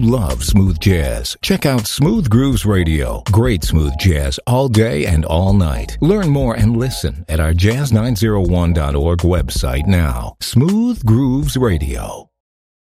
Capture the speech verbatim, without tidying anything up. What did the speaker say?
love smooth jazz, check out Smooth Grooves Radio. Great smooth jazz all day and all night. Learn more and listen at our jazz nine oh one dot org website now. Smooth Grooves Radio.